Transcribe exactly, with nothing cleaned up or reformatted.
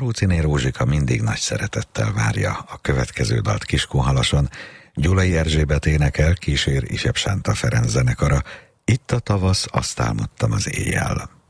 Maróciné Rózsika mindig nagy szeretettel várja a következő dalt Kiskunhalason. Gyulai Erzsébet énekel, kísér Isebb Sánta Ferenc zenekara. Itt a tavasz, azt álmodtam az éjjel.